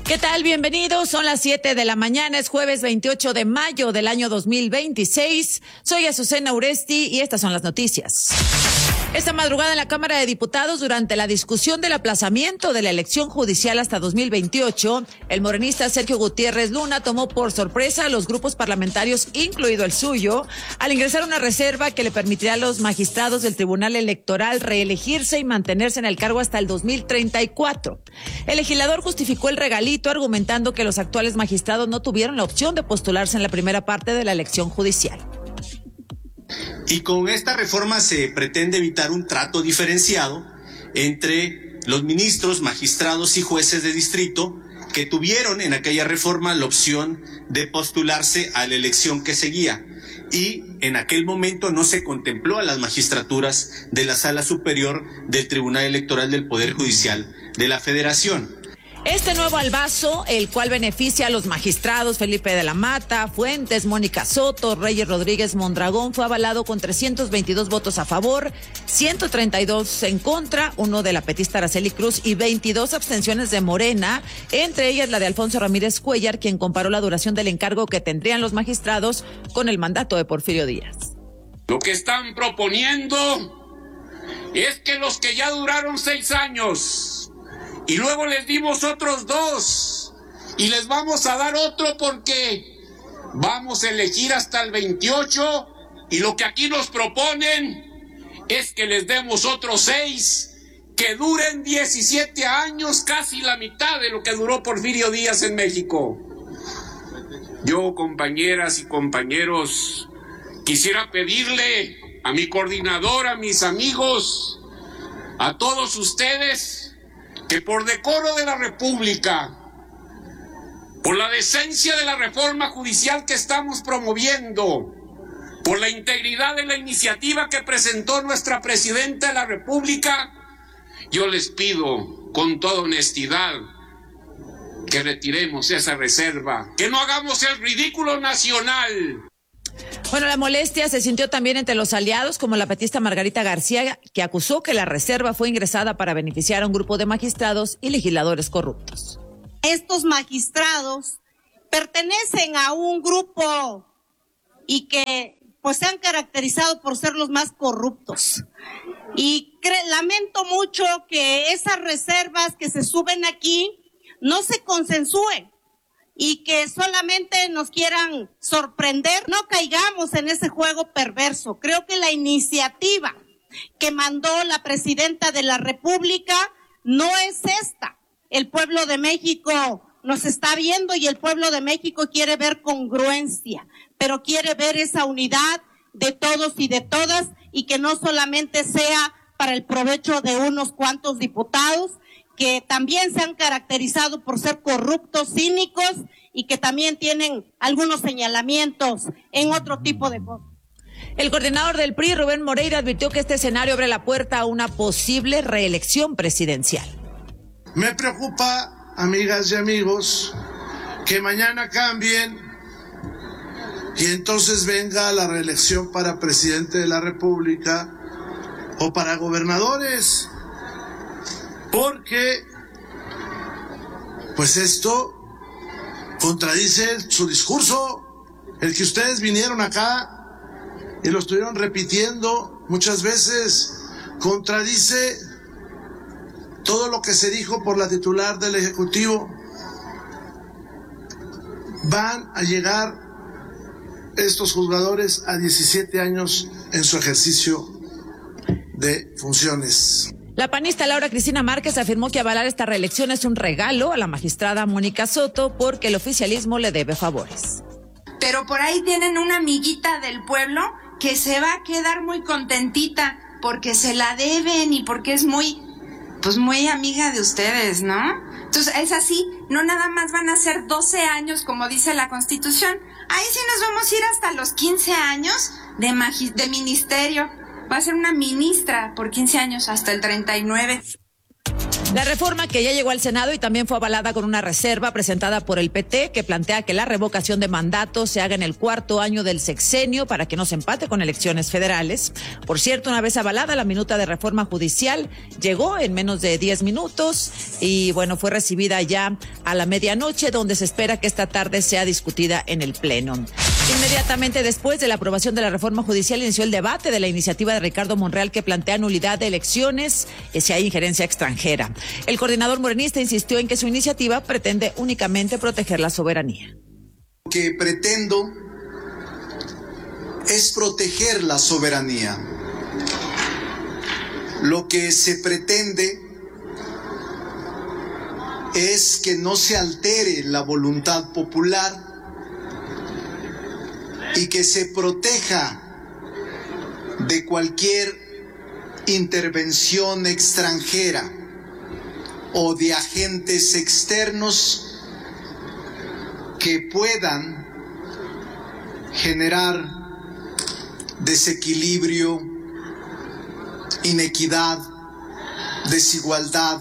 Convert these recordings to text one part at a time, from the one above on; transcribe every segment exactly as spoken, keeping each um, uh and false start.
¿Qué tal? Bienvenidos. Son las siete de la mañana, es jueves veintiocho de mayo del año dos mil veintiséis. Soy Azucena Uresti y estas son las noticias. Esta madrugada en la Cámara de Diputados, durante la discusión del aplazamiento de la elección judicial hasta dos mil veintiocho, el morenista Sergio Gutiérrez Luna tomó por sorpresa a los grupos parlamentarios, incluido el suyo, al ingresar una reserva que le permitirá a los magistrados del Tribunal Electoral reelegirse y mantenerse en el cargo hasta el dos mil treinta y cuatro. El legislador justificó el regalito argumentando que los actuales magistrados no tuvieron la opción de postularse en la primera parte de la elección judicial. Y con esta reforma se pretende evitar un trato diferenciado entre los ministros, magistrados y jueces de distrito que tuvieron en aquella reforma la opción de postularse a la elección que seguía. Y en aquel momento no se contempló a las magistraturas de la Sala Superior del Tribunal Electoral del Poder Judicial de la Federación. Este nuevo albazo, el cual beneficia a los magistrados Felipe de la Mata, Fuentes, Mónica Soto, Reyes Rodríguez Mondragón, fue avalado con trescientos veintidós votos a favor, ciento treinta y dos en contra, uno de la petista Araceli Cruz y veintidós abstenciones de Morena, entre ellas la de Alfonso Ramírez Cuellar, quien comparó la duración del encargo que tendrían los magistrados con el mandato de Porfirio Díaz. Lo que están proponiendo es que los que ya duraron seis años y luego les dimos otros dos y les vamos a dar otro porque vamos a elegir hasta el veintiocho y lo que aquí nos proponen es que les demos otros seis que duren diecisiete años, casi la mitad de lo que duró Porfirio Díaz en México. Yo, compañeras y compañeros, quisiera pedirle a mi coordinador, a mis amigos, a todos ustedes, que por decoro de la República, por la decencia de la reforma judicial que estamos promoviendo, por la integridad de la iniciativa que presentó nuestra Presidenta de la República, yo les pido con toda honestidad que retiremos esa reserva, que no hagamos el ridículo nacional. Bueno, la molestia se sintió también entre los aliados, como la petista Margarita García, que acusó que la reserva fue ingresada para beneficiar a un grupo de magistrados y legisladores corruptos. Estos magistrados pertenecen a un grupo y que pues se han caracterizado por ser los más corruptos. Y cre- lamento mucho que esas reservas que se suben aquí no se consensúen y que solamente nos quieran sorprender. No caigamos en ese juego perverso. Creo que la iniciativa que mandó la Presidenta de la República no es esta. El pueblo de México nos está viendo y el pueblo de México quiere ver congruencia, pero quiere ver esa unidad de todos y de todas y que no solamente sea para el provecho de unos cuantos diputados, que también se han caracterizado por ser corruptos, cínicos y que también tienen algunos señalamientos en otro tipo de cosas. El coordinador del P R I, Rubén Moreira, advirtió que este escenario abre la puerta a una posible reelección presidencial. Me preocupa, amigas y amigos, que mañana cambien y entonces venga la reelección para presidente de la República o para gobernadores. Porque, pues esto contradice su discurso, el que ustedes vinieron acá y lo estuvieron repitiendo muchas veces, contradice todo lo que se dijo por la titular del Ejecutivo. Van a llegar estos juzgadores a diecisiete años en su ejercicio de funciones. La panista Laura Cristina Márquez afirmó que avalar esta reelección es un regalo a la magistrada Mónica Soto porque el oficialismo le debe favores. Pero por ahí tienen una amiguita del pueblo que se va a quedar muy contentita porque se la deben y porque es muy, pues muy amiga de ustedes, ¿no? Entonces es así, no nada más van a ser doce años como dice la Constitución. Ahí sí nos vamos a ir hasta los quince años de, magi- de ministerio. Va a ser una ministra por quince años hasta el treinta y nueve. La reforma que ya llegó al Senado y también fue avalada con una reserva presentada por el P T que plantea que la revocación de mandato se haga en el cuarto año del sexenio para que no se empate con elecciones federales. Por cierto, una vez avalada, la minuta de reforma judicial llegó en menos de diez minutos y bueno, fue recibida ya a la medianoche, donde se espera que esta tarde sea discutida en el Pleno. Inmediatamente después de la aprobación de la reforma judicial inició el debate de la iniciativa de Ricardo Monreal que plantea nulidad de elecciones y si hay injerencia extranjera. El coordinador morenista insistió en que su iniciativa pretende únicamente proteger la soberanía. Lo que pretendo es proteger la soberanía. Lo que se pretende es que no se altere la voluntad popular y que se proteja de cualquier intervención extranjera o de agentes externos que puedan generar desequilibrio, inequidad, desigualdad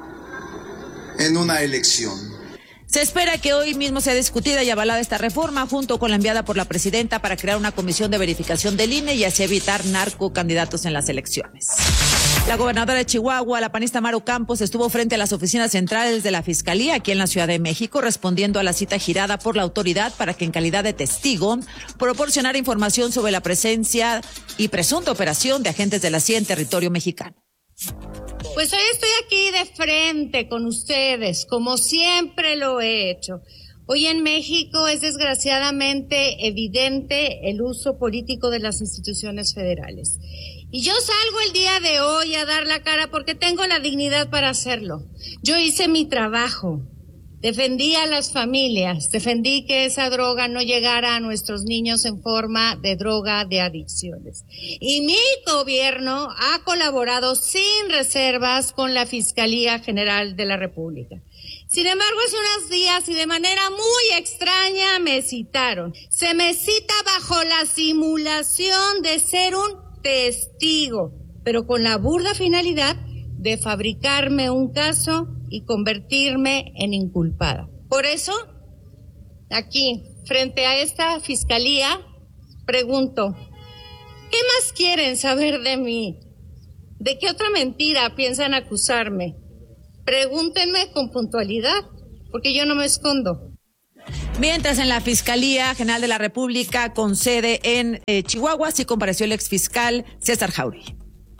en una elección. Se espera que hoy mismo sea discutida y avalada esta reforma junto con la enviada por la presidenta para crear una comisión de verificación del I N E y así evitar narcocandidatos en las elecciones. La gobernadora de Chihuahua, la panista Maru Campos, estuvo frente a las oficinas centrales de la Fiscalía aquí en la Ciudad de México, respondiendo a la cita girada por la autoridad para que en calidad de testigo proporcionara información sobre la presencia y presunta operación de agentes de la C I E en territorio mexicano. Pues hoy estoy aquí de frente con ustedes, como siempre lo he hecho. Hoy en México es desgraciadamente evidente el uso político de las instituciones federales. Y yo salgo el día de hoy a dar la cara porque tengo la dignidad para hacerlo. Yo hice mi trabajo. Defendí a las familias, defendí que esa droga no llegara a nuestros niños en forma de droga de adicciones. Y mi gobierno ha colaborado sin reservas con la Fiscalía General de la República. Sin embargo, hace unos días y de manera muy extraña me citaron. Se me cita bajo la simulación de ser un testigo, pero con la burda finalidad de fabricarme un caso y convertirme en inculpada. Por eso, aquí, frente a esta fiscalía, pregunto, ¿qué más quieren saber de mí? ¿De qué otra mentira piensan acusarme? Pregúntenme con puntualidad, porque yo no me escondo. Mientras en la Fiscalía General de la República, con sede en eh, Chihuahua, sí compareció el exfiscal César Jauregui.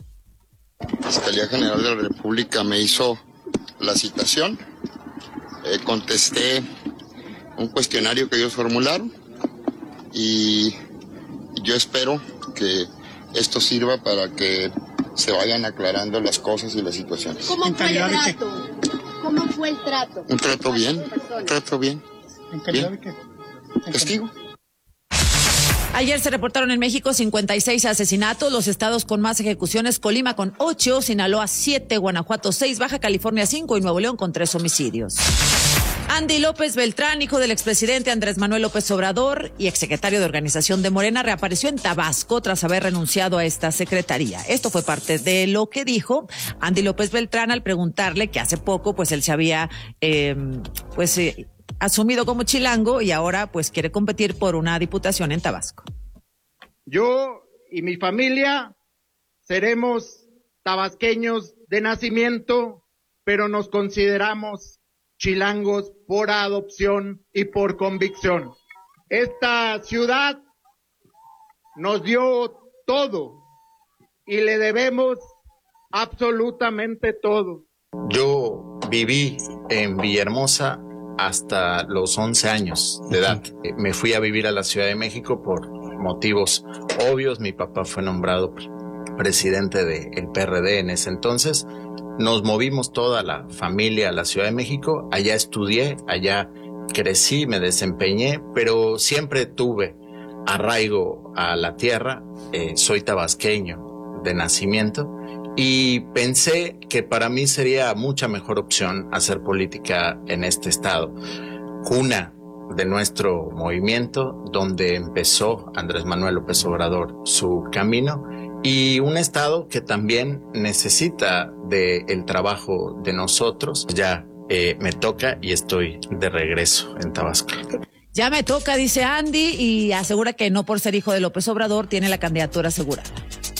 La Fiscalía General de la República me hizo la citación, eh, contesté un cuestionario que ellos formularon y yo espero que esto sirva para que se vayan aclarando las cosas y las situaciones. ¿Cómo fue el trato? ¿Cómo fue el trato? Un trato bien, un trato bien. ¿En calidad bien. de qué? Testigo. Ayer se reportaron en México cincuenta y seis asesinatos, los estados con más ejecuciones: Colima con ocho, Sinaloa siete, Guanajuato seis, Baja California cinco y Nuevo León con tres homicidios. Andy López Beltrán, hijo del expresidente Andrés Manuel López Obrador y exsecretario de Organización de Morena, reapareció en Tabasco tras haber renunciado a esta secretaría. Esto fue parte de lo que dijo Andy López Beltrán al preguntarle que hace poco pues él se había eh, pues eh, asumido como chilango y ahora pues quiere competir por una diputación en Tabasco. Yo y mi familia seremos tabasqueños de nacimiento, pero nos consideramos chilangos por adopción y por convicción. Esta ciudad nos dio todo y le debemos absolutamente todo. Yo viví en Villahermosa hasta los once años de edad. Me fui a vivir a la Ciudad de México por motivos obvios. Mi papá fue nombrado presidente del P R D en ese entonces. Nos movimos toda la familia a la Ciudad de México. Allá estudié, allá crecí, me desempeñé, pero siempre tuve arraigo a la tierra. Eh, soy tabasqueño de nacimiento y pensé que para mí sería mucha mejor opción hacer política en este estado, cuna de nuestro movimiento, donde empezó Andrés Manuel López Obrador su camino y un estado que también necesita del trabajo de nosotros. Ya eh, me toca y estoy de regreso en Tabasco. Ya me toca, dice Andy, y asegura que no por ser hijo de López Obrador tiene la candidatura asegurada.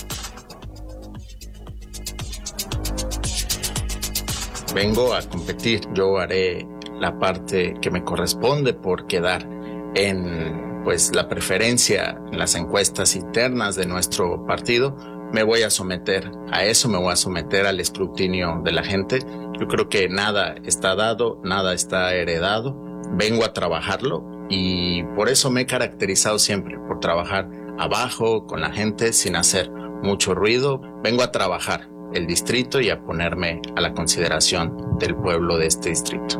Vengo a competir, yo haré la parte que me corresponde por quedar en pues la preferencia en las encuestas internas de nuestro partido. Me voy a someter a eso, me voy a someter al escrutinio de la gente. Yo creo que nada está dado, nada está heredado. Vengo a trabajarlo y por eso me he caracterizado siempre, por trabajar abajo con la gente sin hacer mucho ruido. Vengo a trabajar el distrito y a ponerme a la consideración del pueblo de este distrito.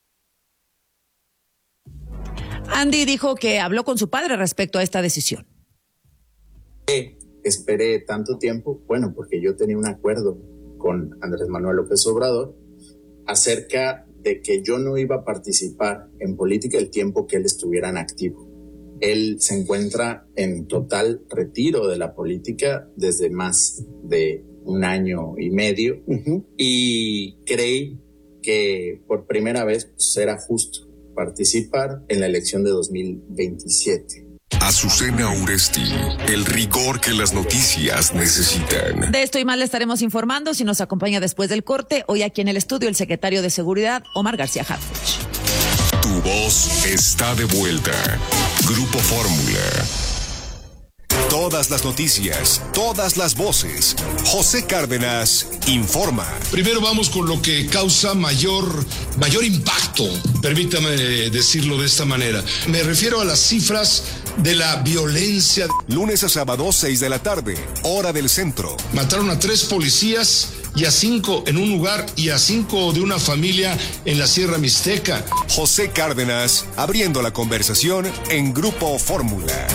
Andy dijo que habló con su padre respecto a esta decisión. Eh, esperé tanto tiempo, bueno, porque yo tenía un acuerdo con Andrés Manuel López Obrador acerca de que yo no iba a participar en política el tiempo que él estuviera en activo. Él se encuentra en total retiro de la política desde más de un año y medio, uh-huh. y creí que por primera vez pues, era justo participar en la elección de dos mil veintisiete. Azucena Uresti, el rigor que las noticias necesitan. De esto y más le estaremos informando si nos acompaña después del corte. Hoy aquí en el estudio el secretario de Seguridad, Omar García Harfuch. Tu voz está de vuelta. Grupo Fórmula. Todas las noticias, todas las voces. José Cárdenas informa. Primero vamos con lo que causa mayor, mayor impacto, permítame decirlo de esta manera. Me refiero a las cifras de la violencia. Lunes a sábado, seis de la tarde, hora del centro. Mataron a tres policías y a cinco en un lugar y a cinco de una familia en la Sierra Mixteca. José Cárdenas, abriendo la conversación en Grupo Fórmula.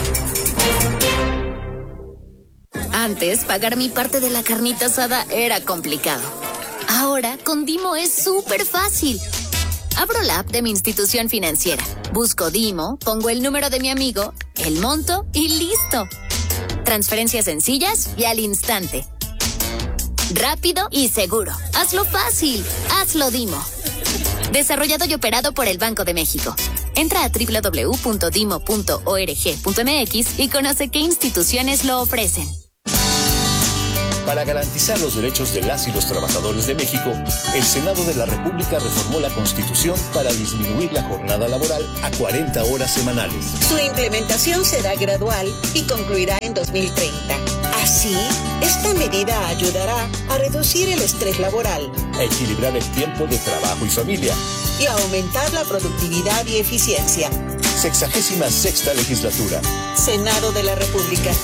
Antes, pagar mi parte de la carnita asada era complicado. Ahora, con Dimo es súper fácil. Abro la app de mi institución financiera, busco Dimo, pongo el número de mi amigo, el monto y listo. Transferencias sencillas y al instante. Rápido y seguro. Hazlo fácil. Hazlo Dimo. Desarrollado y operado por el Banco de México. Entra a doble u doble u doble u punto dimo punto org punto m x y conoce qué instituciones lo ofrecen. Para garantizar los derechos de las y los trabajadores de México, el Senado de la República reformó la Constitución para disminuir la jornada laboral a cuarenta horas semanales. Su implementación será gradual y concluirá en dos mil treinta. Así, esta medida ayudará a reducir el estrés laboral, a equilibrar el tiempo de trabajo y familia y a aumentar la productividad y eficiencia. Sexagésima sexta legislatura. Senado de la República.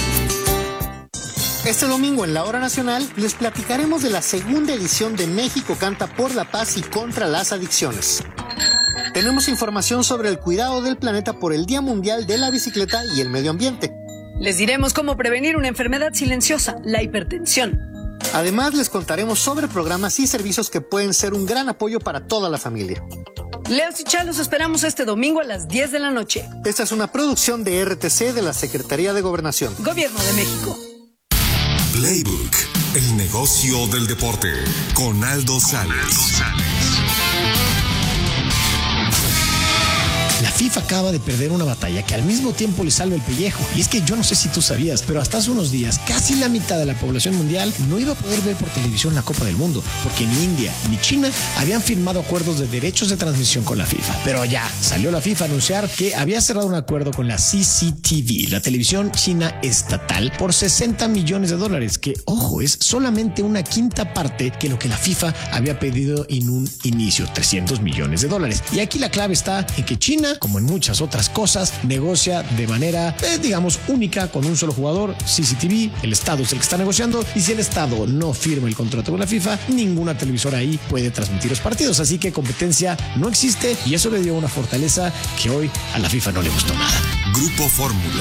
Este domingo en la Hora Nacional les platicaremos de la segunda edición de México Canta por la Paz y contra las Adicciones. Tenemos información sobre el cuidado del planeta por el Día Mundial de la Bicicleta y el Medio Ambiente. Les diremos cómo prevenir una enfermedad silenciosa, la hipertensión. Además, les contaremos sobre programas y servicios que pueden ser un gran apoyo para toda la familia. Leos y Chá, los esperamos este domingo a las diez de la noche. Esta es una producción de R T C de la Secretaría de Gobernación. Gobierno de México. Playbook, el negocio del deporte, con Aldo Sales. La FIFA acaba de perder una batalla que al mismo tiempo le salva el pellejo. Y es que yo no sé si tú sabías, pero hasta hace unos días casi la mitad de la población mundial no iba a poder ver por televisión la Copa del Mundo, porque ni India ni China habían firmado acuerdos de derechos de transmisión con la FIFA. Pero ya salió la FIFA a anunciar que había cerrado un acuerdo con la C C T V, la televisión china estatal, por sesenta millones de dólares, que, ojo, es solamente una quinta parte que lo que la FIFA había pedido en un inicio, trescientos millones de dólares. Y aquí la clave está en que China, como en muchas otras cosas, negocia de manera, eh, digamos, única con un solo jugador, C C T V. El Estado es el que está negociando, y si el Estado no firma el contrato con la FIFA, ninguna televisora ahí puede transmitir los partidos. Así que competencia no existe, y eso le dio una fortaleza que hoy a la FIFA no le gustó nada. Grupo Fórmula.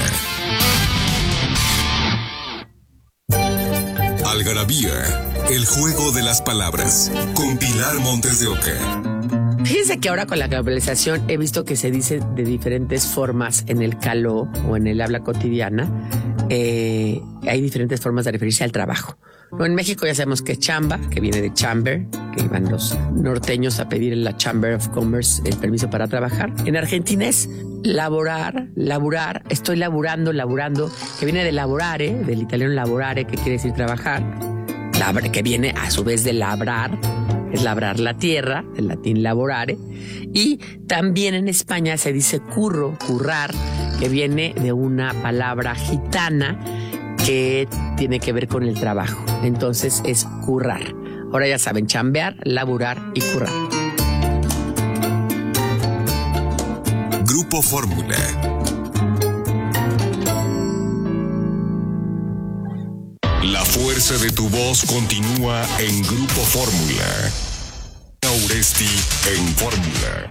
Algarabía, el juego de las palabras, con Pilar Montes de Oca. Fíjense que ahora con la globalización he visto que se dice de diferentes formas en el caló o en el habla cotidiana. eh, hay diferentes formas de referirse al trabajo. No, en México ya sabemos que es chamba, que viene de chamber, que iban los norteños a pedir en la Chamber of Commerce el permiso para trabajar. En Argentina es laborar, laburar, estoy laburando, laburando, que viene de laborare, del italiano laborare, que quiere decir trabajar, labra, que viene a su vez de labrar, es labrar la tierra, del latín laborare. Y también en España se dice curro, currar, que viene de una palabra gitana que tiene que ver con el trabajo. Entonces es currar. Ahora ya saben, chambear, laburar y currar. Grupo Fórmula. La fuerza de tu voz continúa en Grupo Fórmula. Uresti en Fórmula.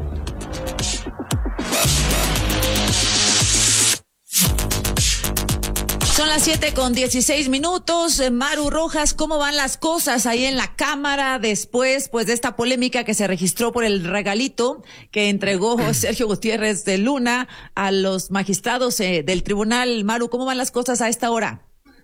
Son las siete con dieciséis minutos. Maru Rojas, ¿cómo van las cosas ahí en la Cámara después pues de esta polémica que se registró por el regalito que entregó Sergio Gutiérrez de Luna a los magistrados eh, del tribunal? Maru, ¿cómo van las cosas a esta hora?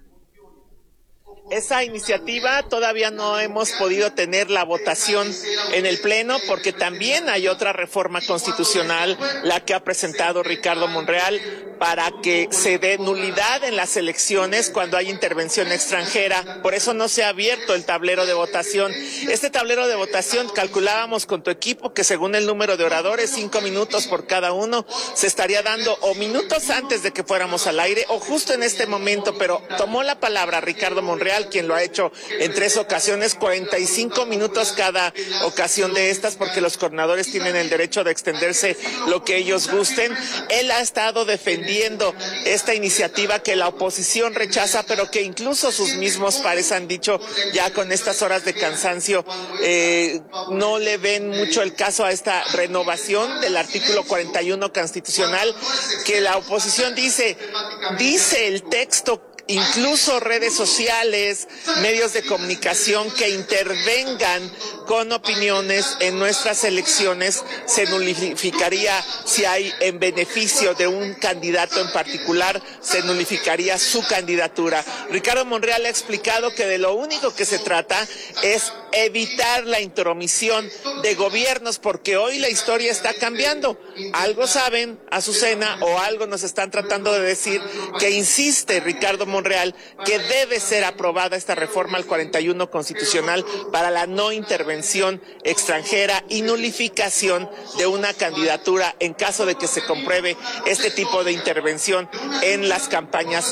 Esa iniciativa todavía no hemos podido tener la votación en el Pleno porque también hay otra reforma constitucional, la que ha presentado Ricardo Monreal, para que se dé nulidad en las elecciones cuando hay intervención extranjera. Por eso no se ha abierto el tablero de votación. Este tablero de votación calculábamos con tu equipo que según el número de oradores, cinco minutos por cada uno, se estaría dando o minutos antes de que fuéramos al aire o justo en este momento, pero tomó la palabra Ricardo Monreal, quien lo ha hecho en tres ocasiones, cuarenta y cinco minutos cada ocasión de estas, porque los coordinadores tienen el derecho de extenderse lo que ellos gusten. Él ha estado defendiendo esta iniciativa que la oposición rechaza, pero que incluso sus mismos pares han dicho ya con estas horas de cansancio, eh, no le ven mucho el caso a esta renovación del artículo cuarenta y uno constitucional, que la oposición dice, dice el texto, incluso redes sociales, medios de comunicación que intervengan con opiniones en nuestras elecciones, se nulificaría si hay en beneficio de un candidato en particular, se nulificaría su candidatura. Ricardo Monreal ha explicado que de lo único que se trata es evitar la intromisión de gobiernos, porque hoy la historia está cambiando. Algo saben, Azucena, o algo nos están tratando de decir, que insiste Ricardo Monreal que debe ser aprobada esta reforma al cuarenta y uno constitucional para la no intervención extranjera y nulificación de una candidatura en caso de que se compruebe este tipo de intervención en las campañas